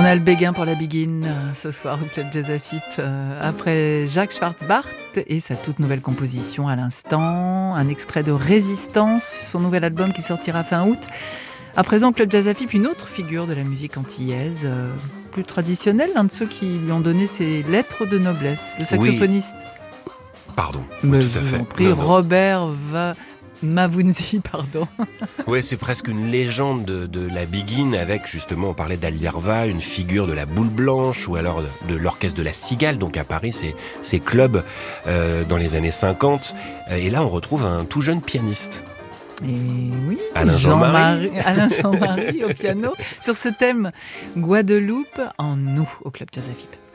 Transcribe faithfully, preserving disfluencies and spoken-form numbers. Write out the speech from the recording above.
On a le béguin pour la Biguine euh, ce soir au Club Jazz Afip euh, après Jacques Schwarzbart et sa toute nouvelle composition à l'instant, un extrait de Résistance, son nouvel album qui sortira fin août. À présent au Club Jazz Afip, une autre figure de la musique antillaise, euh, plus traditionnelle, l'un de ceux qui lui ont donné ses lettres de noblesse, le saxophoniste. Oui. Pardon, Mais tout je à vous fait. en prie, Non, non. Robert va... Mavunzi, pardon. Ouais, c'est presque une légende de, de la Biguine avec, justement, on parlait d'Alierva, une figure de la Boule Blanche ou alors de, de l'orchestre de la Cigale, donc à Paris, c'est ces clubs euh, dans les années cinquante. Et là, on retrouve un tout jeune pianiste. Et oui, Alain Jean-Marie. Jean-Marie, Alain Jean-Marie au piano sur ce thème Guadeloupe en nous au Club Jazz Afip.